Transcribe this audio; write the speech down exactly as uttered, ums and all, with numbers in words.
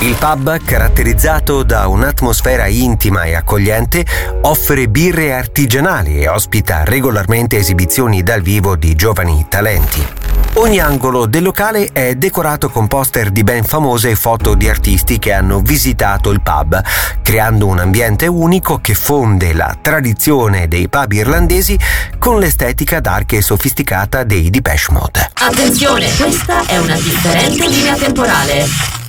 Il pub, caratterizzato da un'atmosfera intima e accogliente, offre birre artigianali e ospita regolarmente esibizioni dal vivo di giovani talenti. Ogni angolo del locale è decorato con poster di ben famose foto di artisti che hanno visitato il pub, creando un ambiente unico che fonde la tradizione dei pub irlandesi con l'estetica dark e sofisticata dei Depeche Mode. Attenzione, questa è una differente linea temporale.